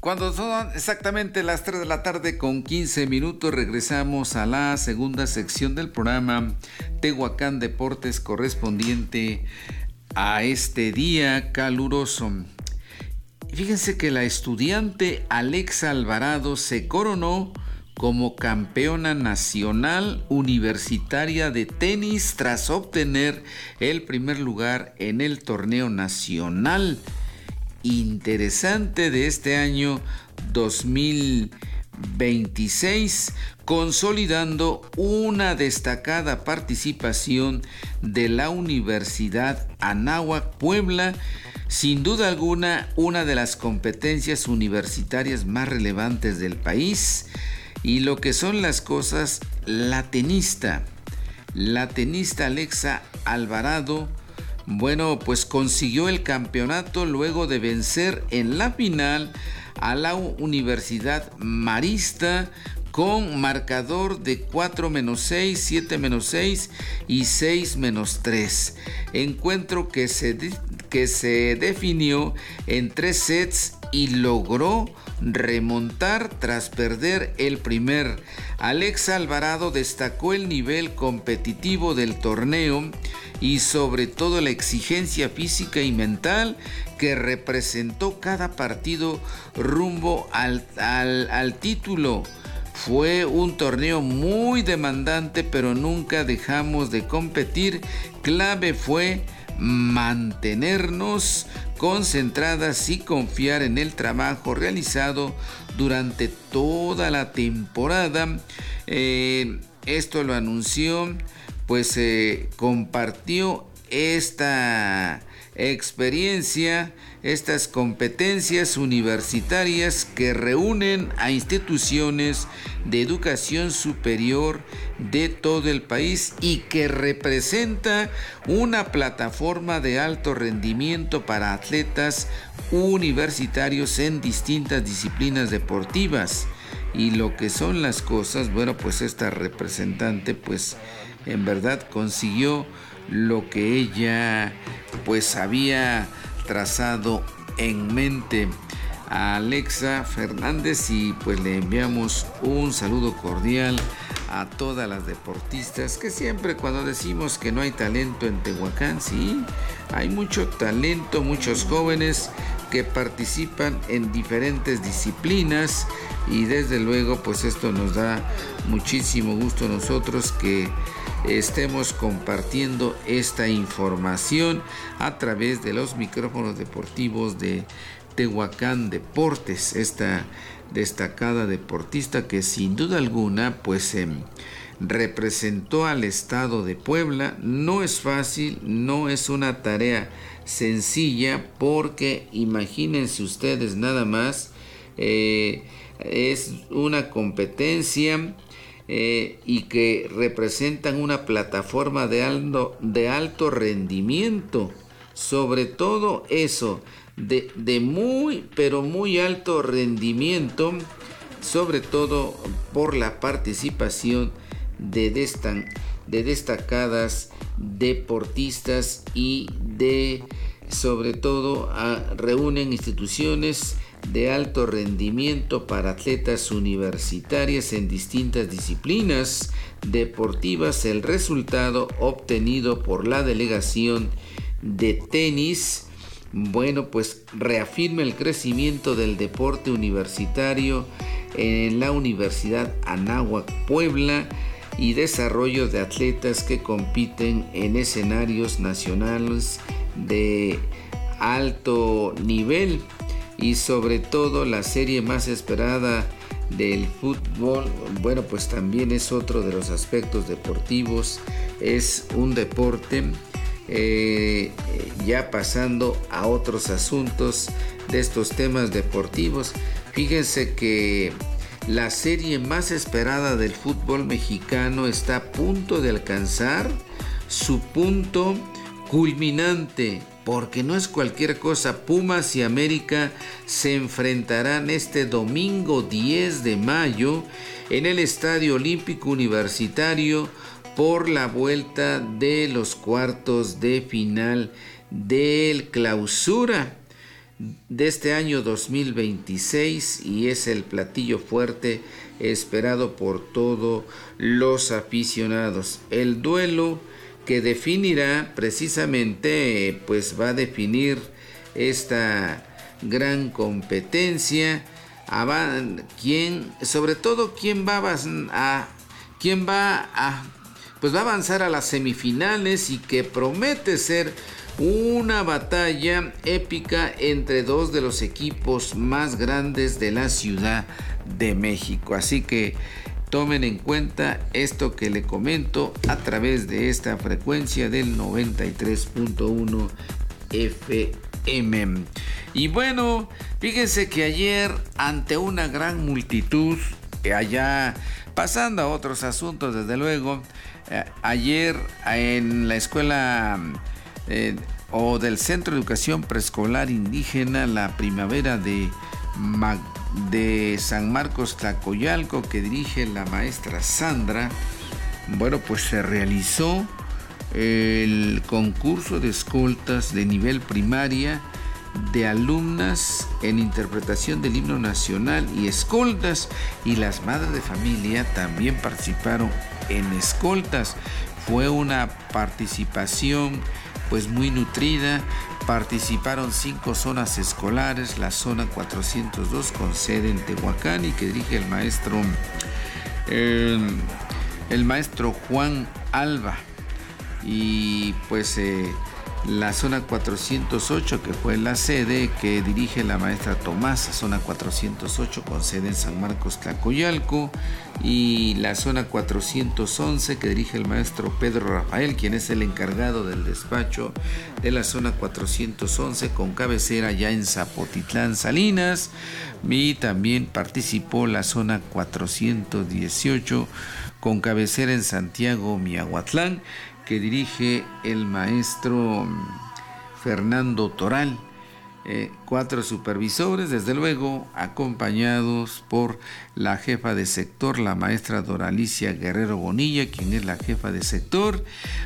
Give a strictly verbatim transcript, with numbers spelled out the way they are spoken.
Cuando son exactamente las tres de la tarde con quince minutos, regresamos a la segunda sección del programa Tehuacán Deportes, correspondiente a este día caluroso. Fíjense que la estudiante Alexa Alvarado se coronó como campeona nacional universitaria de tenis tras obtener el primer lugar en el torneo nacional interesante de este año dos mil veintiséis, consolidando una destacada participación de la Universidad Anáhuac Puebla, sin duda alguna una de las competencias universitarias más relevantes del país. Y lo que son las cosas, la tenista, la tenista Alexa Alvarado, bueno, pues consiguió el campeonato luego de vencer en la final a la Universidad Marista con marcador de cuatro menos seis, siete menos seis y seis menos tres. Encuentro que se, que se definió en tres sets y logró remontar tras perder el primer. Alexa Alvarado destacó el nivel competitivo del torneo y sobre todo la exigencia física y mental que representó cada partido rumbo al, al, al título. Fue un torneo muy demandante, pero nunca dejamos de competir. Clave fue mantenernos concentradas y confiar en el trabajo realizado durante toda la temporada. Eh, esto lo anunció, pues eh, compartió esta experiencia, estas competencias universitarias que reúnen a instituciones de educación superior de todo el país y que representa una plataforma de alto rendimiento para atletas universitarios en distintas disciplinas deportivas. Y lo que son las cosas, bueno, pues esta representante pues en verdad consiguió lo que ella pues había trazado en mente. A Alexa Fernández, y pues le enviamos un saludo cordial a todas las deportistas, que siempre cuando decimos que no hay talento en Tehuacán, sí, hay mucho talento, muchos jóvenes que participan en diferentes disciplinas, y desde luego pues esto nos da muchísimo gusto a nosotros que estemos compartiendo esta información a través de los micrófonos deportivos de Tehuacán Deportes, esta destacada deportista que sin duda alguna pues eh, representó al estado de Puebla. No es fácil, no es una tarea sencilla, porque imagínense ustedes nada más, eh, es una competencia eh, y que representan una plataforma de alto, de alto rendimiento, sobre todo eso, de, de muy pero muy alto rendimiento, sobre todo por la participación de, destan, de destacadas deportistas y de sobre todo a, reúnen instituciones de alto rendimiento para atletas universitarias en distintas disciplinas deportivas. El resultado obtenido por la delegación de tenis, bueno, pues reafirma el crecimiento del deporte universitario en la Universidad Anáhuac Puebla y desarrollo de atletas que compiten en escenarios nacionales de alto nivel. Y sobre todo la serie más esperada del fútbol, bueno, pues también es otro de los aspectos deportivos, es un deporte. Eh, ya pasando a otros asuntos de estos temas deportivos, fíjense que la serie más esperada del fútbol mexicano está a punto de alcanzar su punto culminante, porque no es cualquier cosa. Pumas y América se enfrentarán este domingo diez de mayo en el Estadio Olímpico Universitario por la vuelta de los cuartos de final del Clausura. de este año dos mil veintiséis y es el platillo fuerte esperado por todos los aficionados. El duelo que definirá precisamente, pues va a definir esta gran competencia, a, quién, sobre todo quién va a, a quién va a pues va a avanzar a las semifinales y que promete ser una batalla épica entre dos de los equipos más grandes de la Ciudad de México. Así que tomen en cuenta esto que le comento a través de esta frecuencia del noventa y tres punto uno F M. Y bueno, fíjense que ayer, ante una gran multitud, allá pasando a otros asuntos, desde luego, eh, ayer en la escuela eh, o del Centro de Educación Preescolar Indígena La Primavera de, Mag, de San Marcos Tlacoyalco, que dirige la maestra Sandra, bueno, pues se realizó el concurso de escoltas de nivel primaria de alumnas en interpretación del himno nacional y escoltas, y las madres de familia también participaron en escoltas. Fue una participación pues muy nutrida. Participaron cinco zonas escolares, la zona cuatrocientos dos con sede en Tehuacán y que dirige el maestro eh, el maestro Juan Alba, y pues eh, la zona cuatrocientos ocho, que fue la sede que dirige la maestra Tomasa, zona cuatrocientos ocho con sede en San Marcos Tlacoyalco, y la zona cuatrocientos once que dirige el maestro Pedro Rafael, quien es el encargado del despacho de la zona cuatrocientos once con cabecera ya en Zapotitlán, Salinas, y también participó la zona cuatrocientos dieciocho con cabecera en Santiago, Miahuatlán, que dirige el maestro Fernando Toral. Eh, cuatro supervisores, desde luego, acompañados por la jefa de sector, la maestra Doralicia Guerrero Bonilla, quien es la jefa de sector.